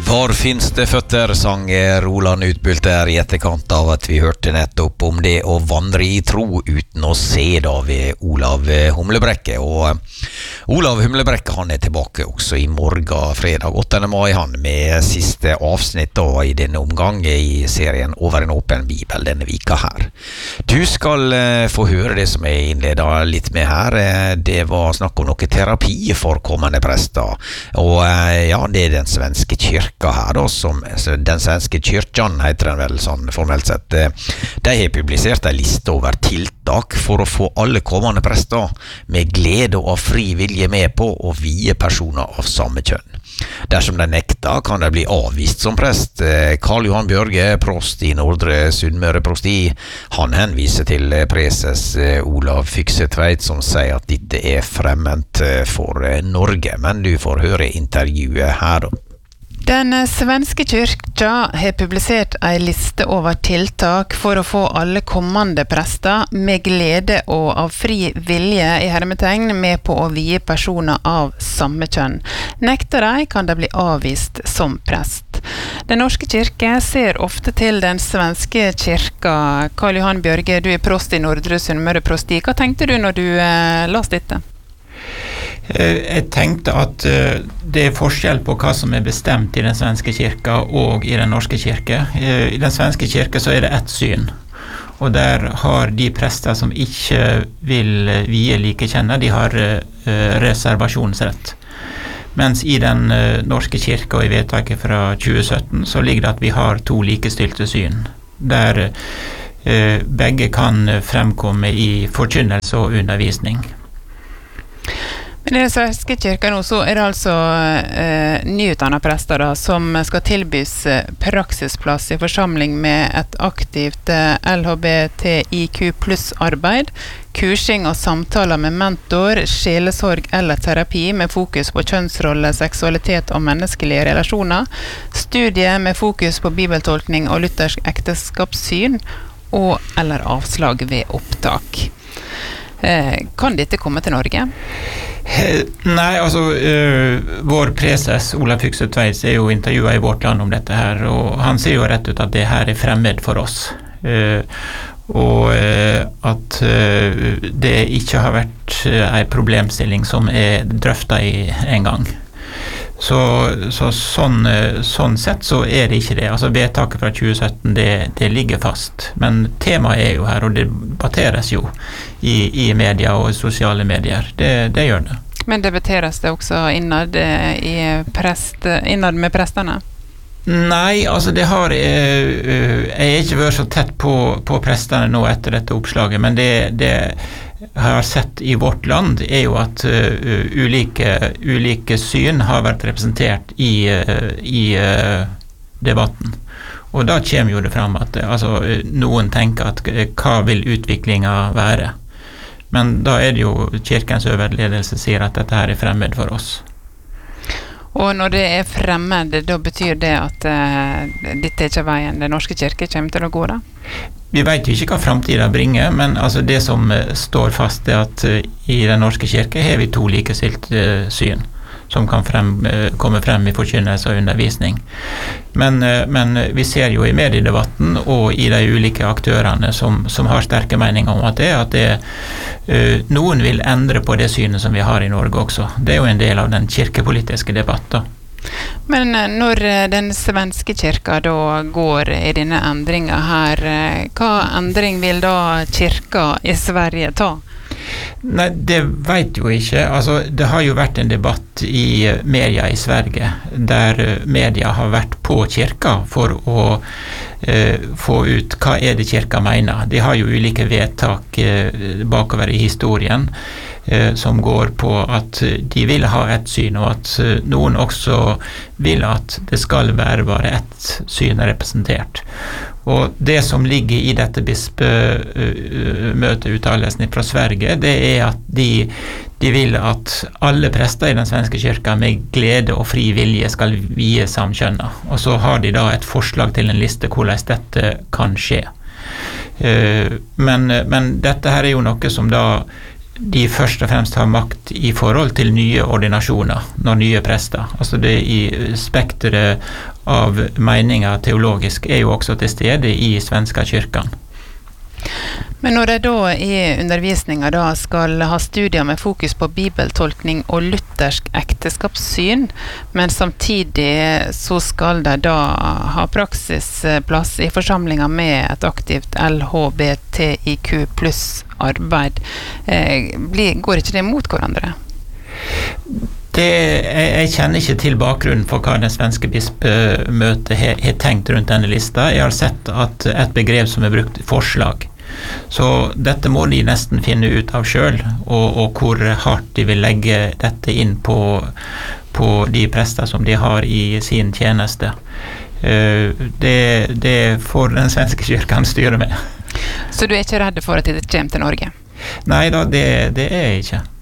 Var finns det fötter, sang Roland Utbult der I etterkant av at vi hørte nettopp om det å vandre I tro uten å se da ved Olav Humlebrekke. Og Olav Humlebrekke han tilbake også I morgen fredag 8. mai han med siste avsnitt da I denne omgang I serien Over en åpen bibel denne vika her. Du skal få høre det som jeg innleder litt med her. Det var snakk om noe terapi for kommende prester. Og ja, det den svenske kyrka her da, som den svenske kyrkjan heter den vel sånn formelt sett. De har publisert en liste over tiltak for å få alle kommende prester med glede og fri vilje med på å vie personer av samme kjønn. Dersom de nekter, kan de bli avvist som prest. Karl Johan Bjørge, prost I Nordre Sunnmøre prosti, han henviser til preses Olav Fyksetveit som sier at dette fremmed for Norge, men du får høre intervjuet her da. Den svenske kyrkja har publisert en liste over tiltak for å få alle kommende prester med glede og av fri vilje I hermetegn med på å vie personer av samme kjønn. Nekter de, kan de bli avvist som prest. Den norske kyrke ser ofte til den svenske kyrka. Karl Johan Bjørge, du prost I Nordre Sunnmøre prosti. Hva tenkte du når du las dette? Jeg tenkte at det forskjell på hva som bestemt I den svenske kirka og I den norske kirke. I den svenske kirke så det ett syn, og der har de prester som ikke vil vie likekjenne, de har reservasjonsrett. Mens I den norske kirka og I vedtaket fra 2017 så ligger det at vi har to likestilte syn, der begge kan fremkomme I forkynnelse og undervisning. Men I den svenske kyrka nå så det altså nyutdannede prester da, som skal tilbys praksisplass I forsamling med et aktivt LHBTIQ pluss arbeid, kursing og samtaler med mentor, sjelesorg eller terapi med fokus på kjønnsrolle, seksualitet og menneskelige relasjoner, studie med fokus på bibeltolkning og luthersk ekteskapssyn og eller avslag ved opptak. Kan dette komme til Norge? Nei, altså vår preses Olav Fyksetveit jo intervjuet I Vårt Land om dette her, og han sier jo rett ut at det her fremmed for oss. Og at det ikke har vært en problemstilling som drøftet I en gang. Så sånn sett så det ikke det. Altså vedtaket fra 2017 det ligger fast. Men temaet jo her, og det debatteres jo I media og sosiale medier. Det gjør det. Men debatteres det også innad med prestene? Nei, altså det har jeg ikke vært så tett på prestene nå etter dette oppslaget, men det har sett I Vårt Land jo at ulike syn har vært representert I debatten. Og da kommer jo det fram at altså, noen tenker at hva vil utviklingen være? Men da det jo kirkens øverledelse sier at dette her fremmed for oss. Og når det fremmed, da betyr det at dette ikke veien den norske kirke kommer til å gå da? Vi vet jo ikke hva fremtiden bringer, men altså det som står fast at I den norske kirke har vi to likestilte syn som kan komme frem I forkynnelse og undervisning. Men vi ser jo I mediedebatten og I de ulike aktørene som har sterke meninger om at noen vil endre på det synet som vi har I Norge også. Det jo en del av den kirkepolitiske debatten. Men når den svenske kirka da går I denne endringen her, hva endring vil da kirka I Sverige ta? Nei, det vet jo ikke. Altså, det har jo vært en debatt I media I Sverige, der media har vært på kirka for å få ut hva det kirka mener. De har jo ulike vedtak bakover I historien som går på at de vil ha et syn, og at noen også vil at det skal være bare et syn representert. Og det som ligger I dette bispemøteuttalelsen fra Sverige, det at de vil at alle prester I den svenske kirka med glede og fri vilje skal vie samkjønna. Og så har de da et forslag til en liste hvordan dette kan skje. Men dette her jo noe som da de først og fremst har makt i forhold til nye ordinasjoner, når nye prester. Altså det i spektret av meninger teologisk jo også til stede i svenska kyrkan. Men når de da i undervisninga da skal ha studier med fokus på bibeltolkning og luthersk ekteskapssyn, men samtidig så skal de da ha praksisplass i forsamlinger med et aktivt LHBTIQ pluss arbeid, går ikke det mot hverandre? Jeg kjenner ikke til bakgrunnen for hva den svenske bispemøtet har tenkt rundt denne lista. Jeg har sett at et begrep som brukt forslag. Så dette må de nesten finne ut av selv, og hvor hardt de vil legge dette inn på de prester som de har i sin tjeneste. Det får den svenske kyrkan styre med. Så du ikke redd for at det kommer til Norge? Nei da, det jeg ikke.